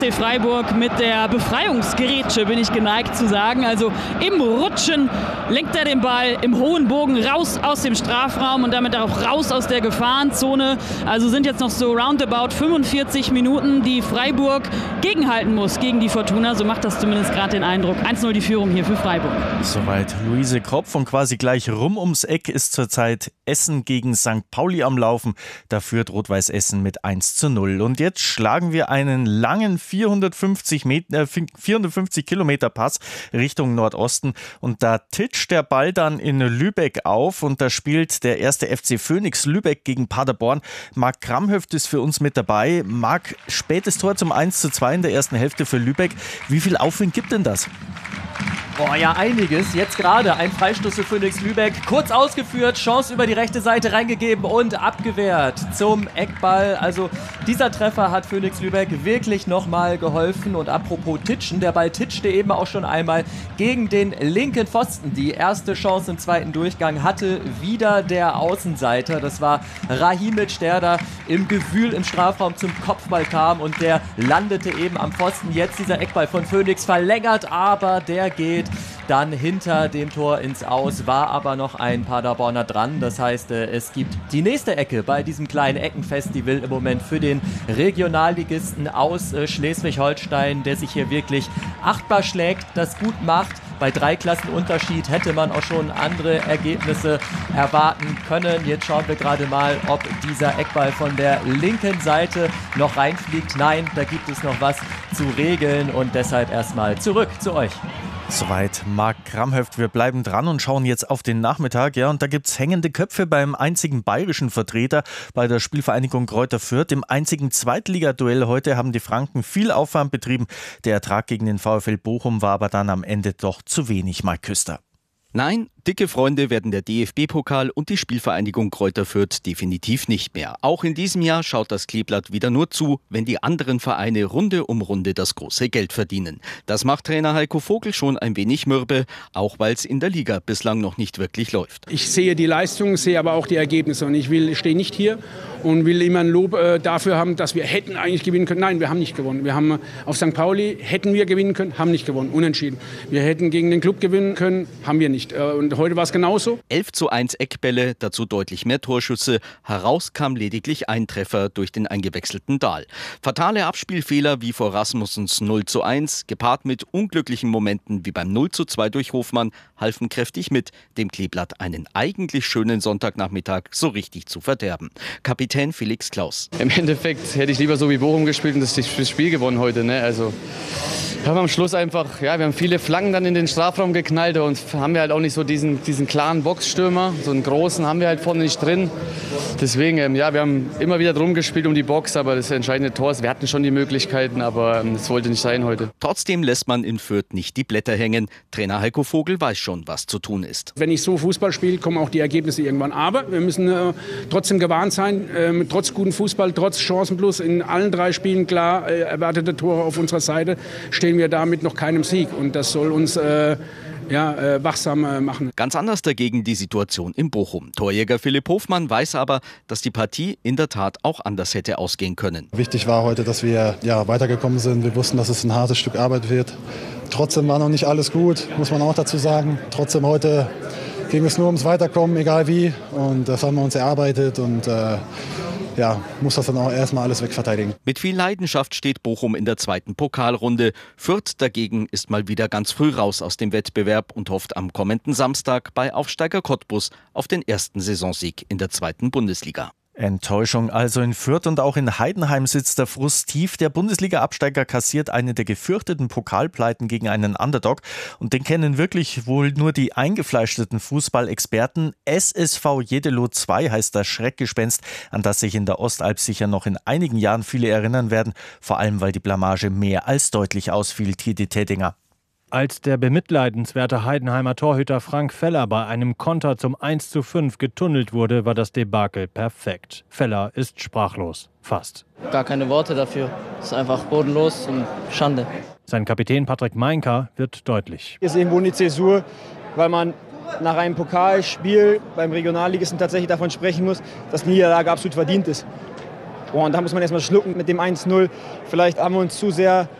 Freiburg mit der Befreiungsgrätsche, bin ich geneigt zu sagen. Also im Rutschen lenkt er den Ball im hohen Bogen raus aus dem Strafraum und damit auch raus aus der Gefahrenzone. Also sind jetzt noch so roundabout 45 Minuten, die Freiburg gegenhalten muss gegen die Fortuna. So macht das zumindest gerade den Eindruck. 1:0 die Führung hier für Freiburg. Soweit Luise Kropf und quasi gleich rum ums Eck ist zurzeit Essen gegen St. Pauli am Laufen. Da führt Rot-Weiß Essen mit 1:0. Und jetzt schlagen wir einen langen 450 Kilometer Pass Richtung Nordosten und da titscht der Ball dann in Lübeck auf und da spielt der erste FC Phönix Lübeck gegen Paderborn. Marc Kramhöft ist für uns mit dabei. Marc, spätes Tor zum 1:2 in der ersten Hälfte für Lübeck. Wie viel Aufwind gibt denn das? Boah, ja, einiges. Jetzt gerade ein Freistoß für Phönix Lübeck. Kurz ausgeführt, Chance über die rechte Seite reingegeben und abgewehrt zum Eckball. Also dieser Treffer hat Phönix Lübeck wirklich nochmal geholfen. Und apropos Titschen, der Ball titschte eben auch schon einmal gegen den linken Pfosten. Die erste Chance im zweiten Durchgang hatte wieder der Außenseiter. Das war Rahimic, der da im Gewühl im Strafraum zum Kopfball kam und der landete eben am Pfosten. Jetzt dieser Eckball von Phönix verlängert, aber der geht dann hinter dem Tor ins Aus, war aber noch ein Paderborner dran. Das heißt, es gibt die nächste Ecke bei diesem kleinen Eckenfestival im Moment für den Regionalligisten aus Schleswig-Holstein, der sich hier wirklich achtbar schlägt, das gut macht. Bei 3 Klassen Unterschied hätte man auch schon andere Ergebnisse erwarten können. Jetzt schauen wir gerade mal, ob dieser Eckball von der linken Seite noch reinfliegt. Nein, da gibt es noch was zu regeln und deshalb erstmal zurück zu euch. Soweit Marc Kramhöft. Wir bleiben dran und schauen jetzt auf den Nachmittag. Ja, und da gibt's hängende Köpfe beim einzigen bayerischen Vertreter bei der Spielvereinigung Greuther Fürth. Im einzigen Zweitligaduell heute haben die Franken viel Aufwand betrieben. Der Ertrag gegen den VfL Bochum war aber dann am Ende doch zu wenig. Mike Küster. Nein, dicke Freunde werden der DFB-Pokal und die Spielvereinigung Greuther Fürth definitiv nicht mehr. Auch in diesem Jahr schaut das Kleeblatt wieder nur zu, wenn die anderen Vereine Runde um Runde das große Geld verdienen. Das macht Trainer Heiko Vogel schon ein wenig mürbe, auch weil es in der Liga bislang noch nicht wirklich läuft. Ich sehe die Leistung, sehe aber auch die Ergebnisse und ich stehe nicht hier und will immer ein Lob dafür haben, dass wir hätten eigentlich gewinnen können. Nein, wir haben nicht gewonnen. Wir haben auf St. Pauli, hätten wir gewinnen können, haben nicht gewonnen, unentschieden. Wir hätten gegen den Club gewinnen können, haben wir nicht. Und heute war es genauso. 11:1 Eckbälle, dazu deutlich mehr Torschüsse. Heraus kam lediglich ein Treffer durch den eingewechselten Dahl. Fatale Abspielfehler wie vor Rasmussens 0:1, gepaart mit unglücklichen Momenten wie beim 0:2 durch Hofmann, halfen kräftig mit, dem Kleeblatt einen eigentlich schönen Sonntagnachmittag so richtig zu verderben. Kapitän Felix Klaus. Im Endeffekt hätte ich lieber so wie Bochum gespielt und das Spiel gewonnen heute. Ne? Also haben wir am Schluss einfach, ja, wir haben viele Flanken dann in den Strafraum geknallt und haben wir halt auch nicht so diesen klaren Boxstürmer. So einen großen haben wir halt vorne nicht drin. Deswegen, ja, wir haben immer wieder drum gespielt um die Box, aber das entscheidende Tor ist, wir hatten schon die Möglichkeiten, aber es wollte nicht sein heute. Trotzdem lässt man in Fürth nicht die Blätter hängen. Trainer Heiko Vogel weiß schon, was zu tun ist. Wenn ich so Fußball spiele, kommen auch die Ergebnisse irgendwann. Aber wir müssen trotzdem gewarnt sein, trotz guten Fußball, trotz Chancenplus in allen 3 Spielen klar erwartete Tore auf unserer Seite, stehen wir da mit noch keinem Sieg. Und das soll uns wachsam machen. Ganz anders dagegen die Situation in Bochum. Torjäger Philipp Hofmann weiß aber, dass die Partie in der Tat auch anders hätte ausgehen können. Wichtig war heute, dass wir weitergekommen sind. Wir wussten, dass es ein hartes Stück Arbeit wird. Trotzdem war noch nicht alles gut, muss man auch dazu sagen. Trotzdem heute ging es nur ums Weiterkommen, egal wie. Und das haben wir uns erarbeitet und muss das dann auch erstmal alles wegverteidigen. Mit viel Leidenschaft steht Bochum in der zweiten Pokalrunde. Fürth dagegen ist mal wieder ganz früh raus aus dem Wettbewerb und hofft am kommenden Samstag bei Aufsteiger Cottbus auf den ersten Saisonsieg in der 2. Bundesliga. Enttäuschung also in Fürth und auch in Heidenheim sitzt der Frust tief. Der Bundesliga-Absteiger kassiert eine der gefürchteten Pokalpleiten gegen einen Underdog und den kennen wirklich wohl nur die eingefleischten Fußballexperten. SSV Jeddelo 2 heißt das Schreckgespenst, an das sich in der Ostalb sicher noch in einigen Jahren viele erinnern werden, vor allem weil die Blamage mehr als deutlich ausfiel, Tidi Tädinger. Als der bemitleidenswerte Heidenheimer Torhüter Frank Feller bei einem Konter zum 1:5 getunnelt wurde, war das Debakel perfekt. Feller ist sprachlos. Fast. Gar keine Worte dafür. Es ist einfach bodenlos und Schande. Sein Kapitän Patrick Meinka wird deutlich. Ist irgendwo eine Zäsur, weil man nach einem Pokalspiel beim Regionalligisten tatsächlich davon sprechen muss, dass die Niederlage absolut verdient ist. Und da muss man erstmal schlucken mit dem 1-0. Vielleicht haben wir uns zu sehr